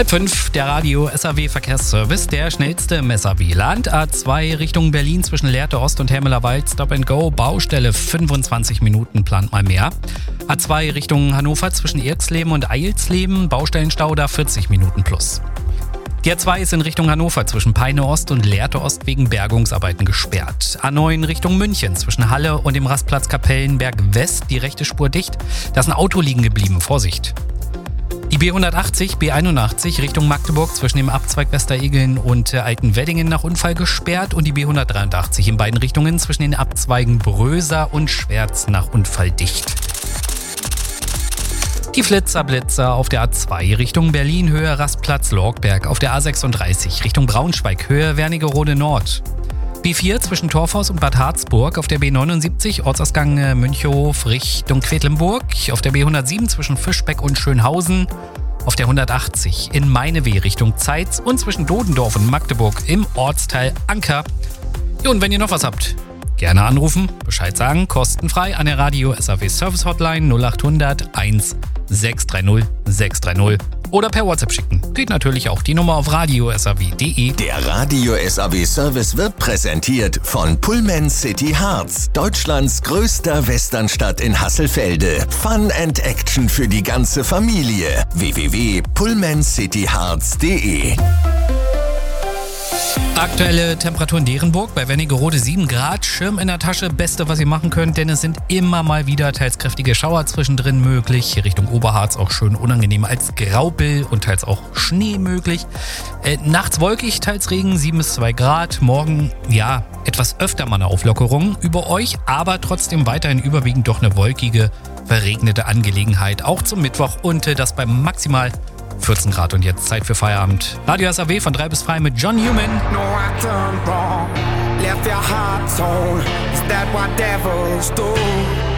4:30, der Radio SAW Verkehrsservice, der schnellste im SAW-Land. A2 Richtung Berlin zwischen Lehrte Ost und Hermelerwald, Stop and Go, Baustelle 25 Minuten, plant mal mehr. A2 Richtung Hannover zwischen Irxleben und Eilsleben, Baustellenstau da 40 Minuten plus. Die A2 ist in Richtung Hannover zwischen Peine Ost und Lehrte Ost wegen Bergungsarbeiten gesperrt. A9 Richtung München zwischen Halle und dem Rastplatz Kapellenberg West, die rechte Spur dicht. Da ist ein Auto liegen geblieben, Vorsicht. Die B180, B81 Richtung Magdeburg zwischen dem Abzweig Westeregeln und Altenweddingen nach Unfall gesperrt und die B183 in beiden Richtungen zwischen den Abzweigen Bröser und Schwerz nach Unfall dicht. Die Flitzer-Blitzer auf der A2 Richtung Berlin Höhe Rastplatz Lorgberg, auf der A36 Richtung Braunschweig Höhe Wernigerode Nord. B4 zwischen Torfhaus und Bad Harzburg, auf der B79 Ortsausgang Münchhof Richtung Quedlinburg, auf der B107 zwischen Fischbeck und Schönhausen, auf der 180 in Meineweh Richtung Zeitz und zwischen Dodendorf und Magdeburg im Ortsteil Anker. Ja, und wenn ihr noch was habt, gerne anrufen, Bescheid sagen, kostenfrei an der Radio SAW Service Hotline 0800 1 630 630 oder per WhatsApp schicken. Geht natürlich auch die Nummer auf radiosaw.de. Der Radio SAW Service wird präsentiert von Pullman City Harz, Deutschlands größter Westernstadt in Hasselfelde. Fun and Action für die ganze Familie. www.pullmancityharz.de. Aktuelle Temperatur in Derenburg, bei Wernigerode 7 Grad, Schirm in der Tasche, Beste, was ihr machen könnt, denn es sind immer mal wieder teils kräftige Schauer zwischendrin möglich. Hier Richtung Oberharz auch schön unangenehm als Graupel und teils auch Schnee möglich. Nachts wolkig, teils Regen, 7 bis 2 Grad. Morgen, ja, etwas öfter mal eine Auflockerung über euch, aber trotzdem weiterhin überwiegend doch eine wolkige, verregnete Angelegenheit. Auch zum Mittwoch und das bei maximal 14 Grad und jetzt Zeit für Feierabend. Radio SAW von 3 bis 5 mit John Newman. No, I turned wrong, left your heart torn. Is that what devils do?